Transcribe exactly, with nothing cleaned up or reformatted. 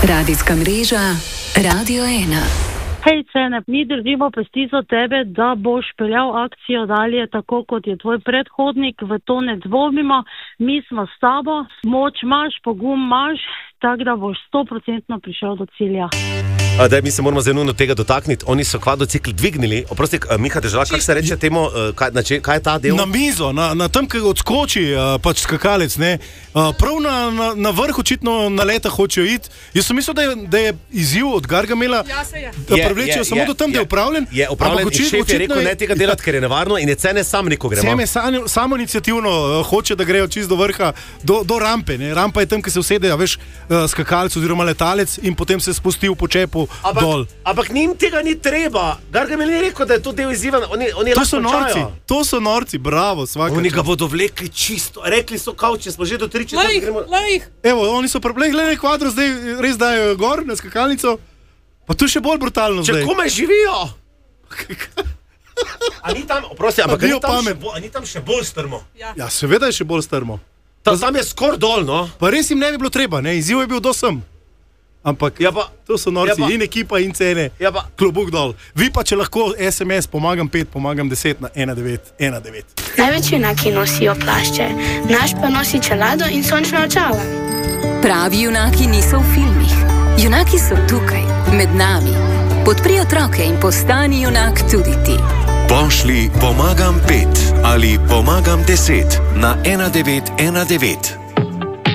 Radijska mreža Radio ena. Hej, Cenep, mi držimo pesti za tebe, da boš peljal akcijo dalje tako, kot je tvoj predhodnik, v to ne dvomimo. Mi smo s tabo, moč imaš, pogum imaš, tako da boš sto procentno prišel do cilja. Da, mi se moramo zelo nujno tega dotakniti. Oni so kvadrocikl dvignili. Oprosti, Miha Dežela, kako se reče temu, kaj, na če, kaj je ta del? Na mizo, na, na tem, kaj odskoči pač skakalec, ne. Prav na, na, na vrh očitno na leta hočejo iti. Jaz sem mislil, da je, da je izziv od Gargamela, ja, se je. da prevlečejo samo do tam, da je upravljen. Je upravljen in šef je rekel, ne tega delati, ker je nevarno in je cene sam neko gremo. Cene sam, samo iniciativno hoče, da grejo čist do vrha, do, do rampe. Ne. Rampa je tam, ki se usede, veš, skakalec oziroma letalec in potem se spusti v počepu ampak, dol. Ampak njim tega ni treba. Gargamel ni rekel, da je to del izziva. Oni, oni to so norci, to so norci, bravo, svaka. Oni ga bodo vlekli čisto. Rekli so kauče, smo že do tri četrti. Lej, gremo... lej. Evo, oni so prepleh, gledaj kvadro, zdaj res dajo gor na skakalnico. Pa to je še bolj brutalno Če zdaj. Če komaj živijo. A ni tam, oprosti, ampak ni tam, še, bo, ni tam še bolj strmo? Ja, ja seveda je še bolj strmo. Ta, tam je skor dol, no? Pa res jim ne bi bilo treba, ne? Izziv je bil do sem. Ampak ja pa, to so norci, ja in ekipa, in cene, ja pa, klobuk dol. Vi pa, če lahko es em es, pomagam pet, pomagam deset na ena devet ena devet. Največ junaki nosijo plašče, naš pa nosi čelado in sončna očala. Pravi junaki niso v filmih. Junaki so tukaj, med nami. Podpri otroke in postani junak tudi ti. Pošli pomagam pet ali pomagam deset na ena devet ena devet.